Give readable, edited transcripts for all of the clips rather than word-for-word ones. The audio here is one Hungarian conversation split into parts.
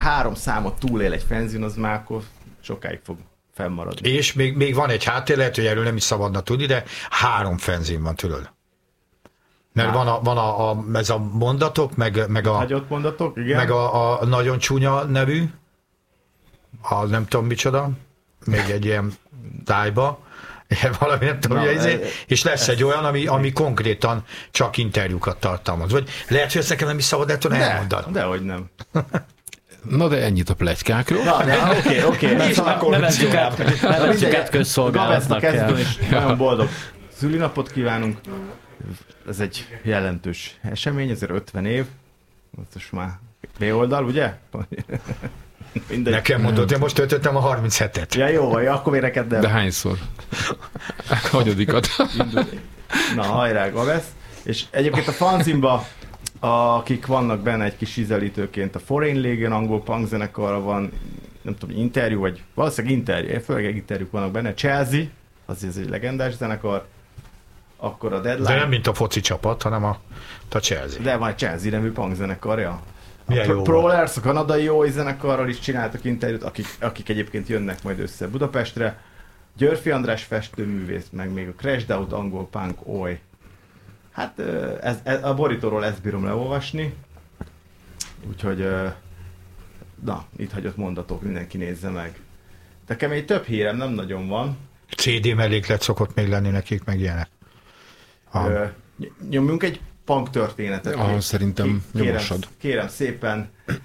3 számot túlél egy fenzin, az már akkor sokáig fog fennmaradni. És még van egy háttér, lehet, hogy erről nem is szabadna tudni, de 3 fenzin van tőled. Mert van ez a mondatok, meg a... Hagyott mondatok, igen. Meg a nagyon csúnya nevű, a nem tudom micsoda, még egy ilyen tájba, valami nem tudom, és lesz egy olyan, ami konkrétan csak interjúkat tartalmaz. Vagy lehet, hogy ezt nekem nem is szabad ettől elmondani. Dehogy nem. Na de ennyit a pletykákról. Oké. Nevezzük át közszolgálatnak. Nagyon boldog szülinapot kívánunk. Ez egy jelentős esemény, ezért 50 év. Most már B-oldal, ugye? Mindegy. Nekem mondod, én most töltöttem a 37-et. Ja, jó, vagy akkor mérekedem. De hányszor? Hagyodikat. Na, hajrá, Gavesz. És egyébként a fanzinban, akik vannak benne egy kis ízelítőként, a Foreign Legion angol punk zenekarra van, nem tudom, interjú, vagy valószínűleg interjú, főleg interjúk vannak benne. Chelsea, az egy legendás zenekar. Akkor a Deadline. De nem mint a foci csapat, hanem a Chelsea. De van egy Chelsea nevű punk zenekarja. A Prowlers, a kanadai jó zenekarral is csináltak interjút, akik egyébként jönnek majd össze Budapestre. Györfi András festőművész, meg még a Crashed Out angol punk, oly. Hát a borítóról ezt bírom leolvasni. Úgyhogy na, itt hagyott mondatok, mindenki nézze meg. Nekem egy több hírem nem nagyon van. CD melléklet szokott még lenni nekik, meg ilyenek. Nyomjunk egy punk történetet. Szerintem nyomosod. Kérem szépen,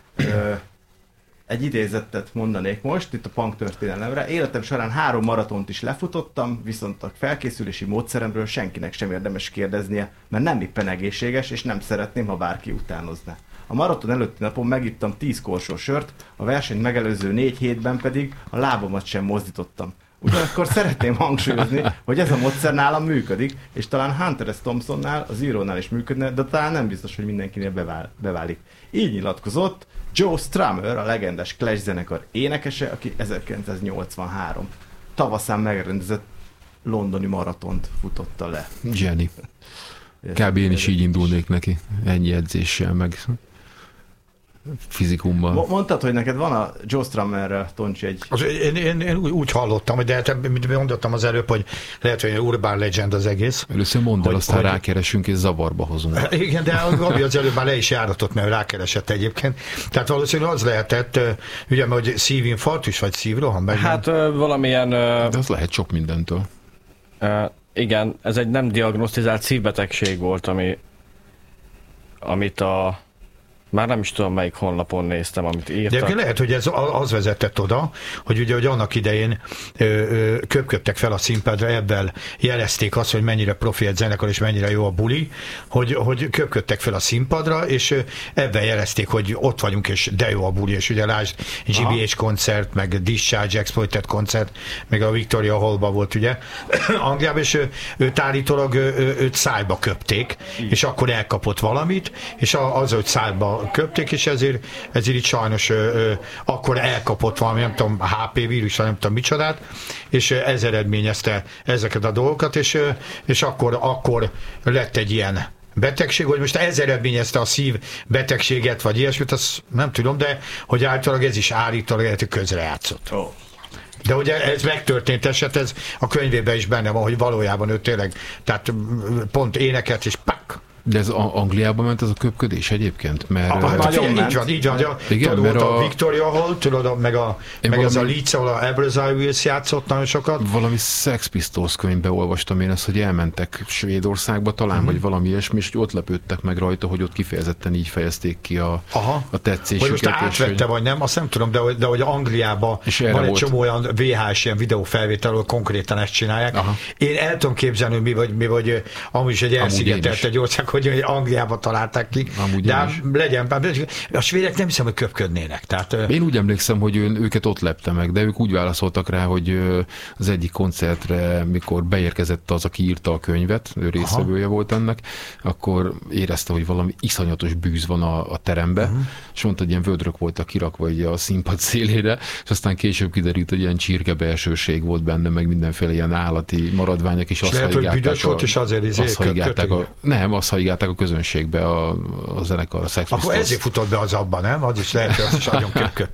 egy idézettet mondanék most itt a punk történelemre. Életem során 3 maratont is lefutottam, viszont a felkészülési módszeremről senkinek sem érdemes kérdeznie, mert nem éppen egészséges, és nem szeretném, ha bárki utánozna. A maraton előtti napon megittam 10 korsó sört, a versenyt megelőző 4 hétben pedig a lábamat sem mozdítottam. Ugyanakkor szeretném hangsúlyozni, hogy ez a módszer nálam működik, és talán Hunter S. Thompsonnál, az írónál is működne, de talán nem biztos, hogy mindenkinél beválik. Így nyilatkozott Joe Strummer, a legendás Clash zenekar énekese, aki 1983 tavaszán megrendezett londoni maratont futotta le. Jenny. Kb. Én is így indulnék neki. Ennyi edzéssel, meg fizikummal. Mondtad, hogy neked van a Joe Strummerrel, Toncsi, egy... Én úgy hallottam, de hát, mint mondottam az előbb, hogy lehet, hogy urban legend az egész. Először mondd el, aztán rákeresünk és zavarba hozunk. Igen, de a Gabi az előbb már le is járatott, mert rákeresett egyébként. Tehát valószínűleg az lehetett, ugye, hogy szívinfarktus vagy szívroham? Hát valamilyen... De az lehet sok mindentől. Igen, ez egy nem diagnosztizált szívbetegség volt, amit már nem is tudom, melyik honlapon néztem, amit írtak. De lehet, hogy ez az vezetett oda, hogy ugye, hogy annak idején köpködtek fel a színpadra, ebben jelezték azt, hogy mennyire profi egy zenekar, és mennyire jó a buli, hogy köpködtek fel a színpadra, és ebben jelezték, hogy ott vagyunk, és de jó a buli, és ugye lásd, GBH koncert, meg Discharge Exploited koncert, meg a Victoria Hallban volt, ugye, Angliában, és őt állítólag őt szájba köpték, és akkor elkapott valamit, és az, hogy szájba köpték, és ezért itt sajnos akkor elkapott valami, nem tudom, HP vírus, nem tudom micsodát, és ez eredményezte ezeket a dolgokat, és akkor lett egy ilyen betegség, hogy most ez eredményezte a szív betegséget, vagy ilyesmit, azt nem tudom, de hogy általában ez is állítólag közrejátszott. Oh. De ugye ez megtörtént eset, ez a könyvében is benne van, hogy valójában ő tényleg, tehát pont énekelt, és pak! De ez Angliában ment ez a köpködés egyébként? Mert így van. Igen, tudod, a Victoria Hall, tudod, meg az a Leeds, ahol a Abraxas Wills játszott nagyon sokat. Valami Sex Pistols könyvbe olvastam én ezt, hogy elmentek Svédországba talán, vagy valami ilyesmi, és ott lepődtek meg rajta, hogy ott kifejezetten így fejezték ki a tetszésüket. Hogy most átvette, vagy nem, azt nem tudom, de hogy Angliában van egy csomó olyan VHS ilyen videófelvétel, ahol konkrétan ezt csinálják. Aha. Én el tudom képzelni, mi vagy amúgy is egy elszigetelt egy ország, hogy Angliában találták ki, de legyen, a svédek nem hiszem, hogy köpködnének. Tehát, én úgy emlékszem, hogy őket ott lepte meg, de ők úgy válaszoltak rá, hogy az egyik koncertre, mikor beérkezett az, aki írta a könyvet, ő résztvevője volt ennek, akkor érezte, hogy valami iszonyatos bűz van a terembe, és mondta, hogy ilyen vödrök voltak kirakva a színpad szélére, és aztán később kiderült, hogy ilyen csirkebelsőség volt benne, meg mindenféle ilyen állati maradványok, és azt hajigálták. Lehet, hogy büdös volt, és azért nem, azt propagálták a közönségbe a zenekar, a Sex Akkor Pistols. ezért futott be az abban, nem? Az is lehet, hogy az is nagyon köpködte.